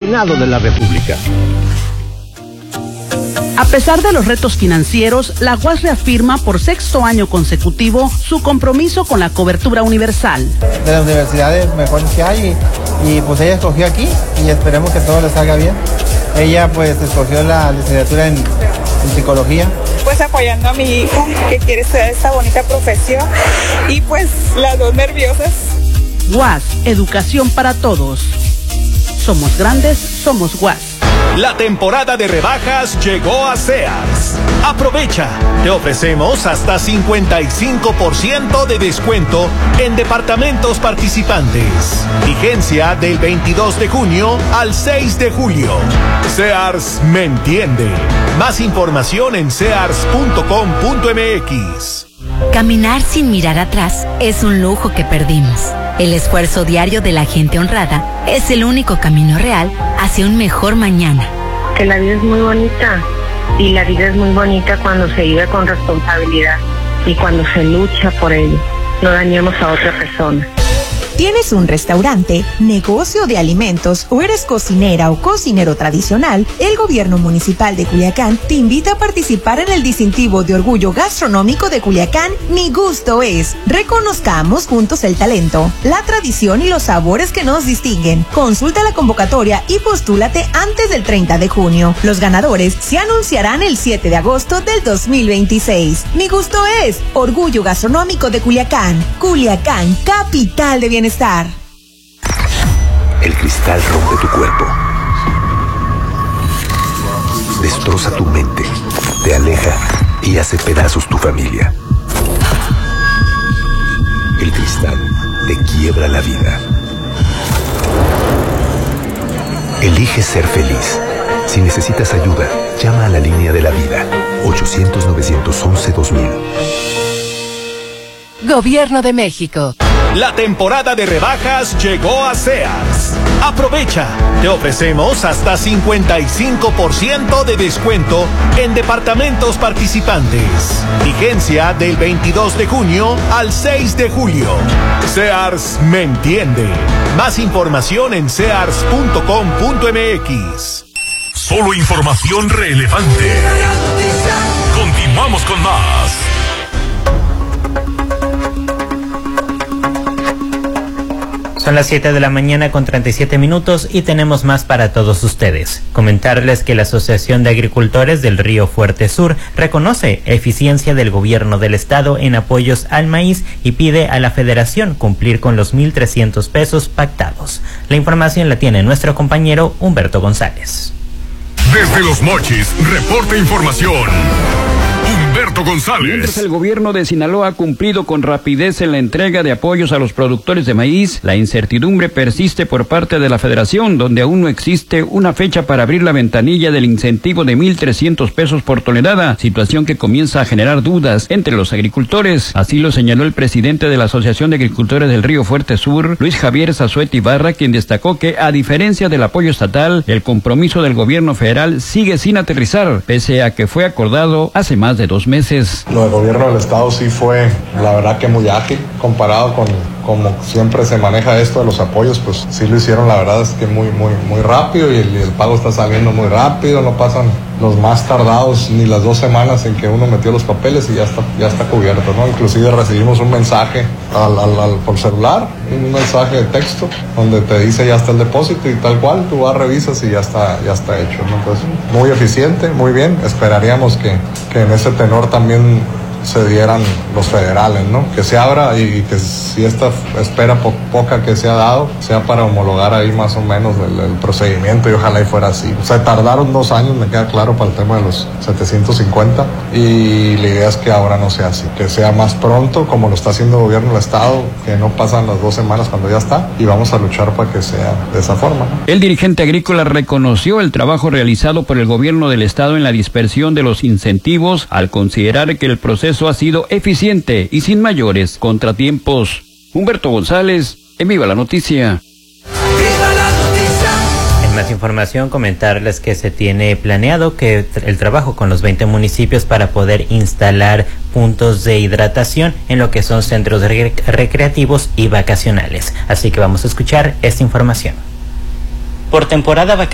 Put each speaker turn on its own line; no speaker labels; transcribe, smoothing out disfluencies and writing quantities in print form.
Senado de la República.
A pesar de los retos financieros, la UAS reafirma por 6º año consecutivo su compromiso con la cobertura universal.
De las universidades mejores que hay y pues ella escogió aquí y esperemos que todo le salga bien. Ella pues escogió la licenciatura en psicología.
Pues apoyando a mi hija que quiere estudiar esta bonita profesión y pues las dos nerviosas.
UAS, educación para todos. Somos grandes, somos UAS.
La temporada de rebajas llegó a Sears. Aprovecha, te ofrecemos hasta 55% de descuento en departamentos participantes. Vigencia del 22 de junio al 6 de julio. Sears me entiende. Más información en sears.com.mx.
Caminar sin mirar atrás es un lujo que perdimos. El esfuerzo diario de la gente honrada es el único camino real hacia un mejor mañana.
Que la vida es muy bonita y la vida es muy bonita cuando se vive con responsabilidad y cuando se lucha por ello. No dañemos a otra persona.
¿Tienes un restaurante, negocio de alimentos o eres cocinera o cocinero tradicional? El Gobierno Municipal de Culiacán te invita a participar en el distintivo de orgullo gastronómico de Culiacán, Mi Gusto Es. Reconozcamos juntos el talento, la tradición y los sabores que nos distinguen. Consulta la convocatoria y postúlate antes del 30 de junio. Los ganadores se anunciarán el 7 de agosto del 2026. Mi Gusto Es, orgullo gastronómico de Culiacán. Culiacán, capital de bienestar.
El cristal rompe tu cuerpo, destroza tu mente, te aleja y hace pedazos tu familia. El cristal te quiebra la vida. Elige ser feliz. Si necesitas ayuda, llama a la línea de la vida, 800-911-2000.
Gobierno de México.
La temporada de rebajas llegó a Sears. Aprovecha, te ofrecemos hasta 55% de descuento en departamentos participantes. Vigencia del 22 de junio al 6 de julio. Sears me entiende. Más información en sears.com.mx.
Solo información relevante. Continuamos con más.
Son las 7 de la mañana con 37 minutos y tenemos más para todos ustedes. Comentarles que la Asociación de Agricultores del Río Fuerte Sur reconoce eficiencia del gobierno del estado en apoyos al maíz y pide a la federación cumplir con los 1,300 pesos pactados. La información la tiene nuestro compañero Humberto González.
Desde Los Mochis, reporta información. Humberto González.
Mientras el gobierno de Sinaloa ha cumplido con rapidez en la entrega de apoyos a los productores de maíz, la incertidumbre persiste por parte de la federación, donde aún no existe una fecha para abrir la ventanilla del incentivo de 1,300 pesos por tonelada, situación que comienza a generar dudas entre los agricultores. Así lo señaló el presidente de la Asociación de Agricultores del Río Fuerte Sur, Luis Javier Zazueta Ibarra, quien destacó que, a diferencia del apoyo estatal, el compromiso del gobierno federal sigue sin aterrizar, pese a que fue acordado hace más de 2 meses.
Lo del gobierno del estado sí fue, la verdad, que muy ágil comparado con como siempre se maneja esto de los apoyos, pues sí lo hicieron, la verdad es que muy rápido y el pago está saliendo muy rápido, no pasan los más tardados ni las 2 semanas en que uno metió los papeles y ya está cubierto, ¿no? Inclusive recibimos un mensaje por celular, un mensaje de texto donde te dice ya está el depósito y tal cual, tú vas, revisas y ya está hecho, ¿no? Entonces, muy eficiente, muy bien, esperaríamos que en ese tenor también se dieran los federales, ¿no? Que se abra y que si esta espera poca que se ha dado, sea para homologar ahí más o menos el procedimiento y ojalá y fuera así. O sea, tardaron 2 años, me queda claro, para el tema de los 750 y la idea es que ahora no sea así, que sea más pronto, como lo está haciendo el gobierno del estado, que no pasan las 2 semanas cuando ya está, y vamos a luchar para que sea de esa forma, ¿no?
El dirigente agrícola reconoció el trabajo realizado por el gobierno del estado en la dispersión de los incentivos, al considerar que el proceso ha sido eficiente y sin mayores contratiempos. Humberto González, en Viva la Noticia.
En más información, comentarles que se tiene planeado que el trabajo con los 20 municipios para poder instalar puntos de hidratación en lo que son centros recreativos y vacacionales. Así que vamos a escuchar esta información. Por temporada vacacional.